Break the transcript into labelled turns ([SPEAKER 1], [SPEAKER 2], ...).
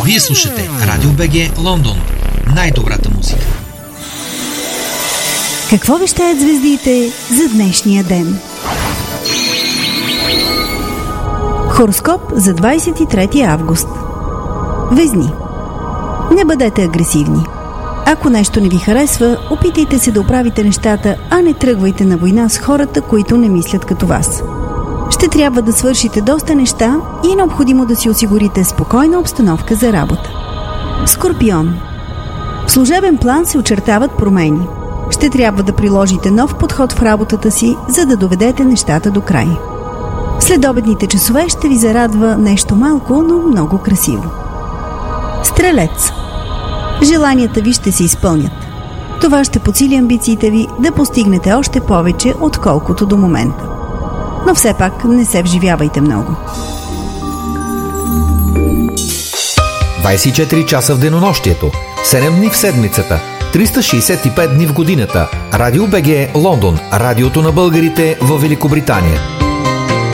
[SPEAKER 1] Вие слушате Радио БГ Лондон. Най-добрата музика.
[SPEAKER 2] Какво вещаят звездите за днешния ден? Хороскоп за 23 август. Везни. Не бъдете агресивни. Ако нещо не ви харесва, опитайте се да оправите нещата, а не тръгвайте на война с хората, които не мислят като вас. Ще трябва да свършите доста неща и е необходимо да си осигурите спокойна обстановка за работа. Скорпион. В служебен план се очертават промени. Ще трябва да приложите нов подход в работата си, за да доведете нещата до край. Следобедните часове ще ви зарадва нещо малко, но много красиво. Стрелец. Желанията ви ще се изпълнят. Това ще подсили амбициите ви да постигнете още повече, отколкото до момента. Но все пак не се вживявайте много.
[SPEAKER 3] 24 часа в денонощието, 7 дни в седмицата, 365 дни в годината. Радио БГ Лондон, радиото на българите във Великобритания.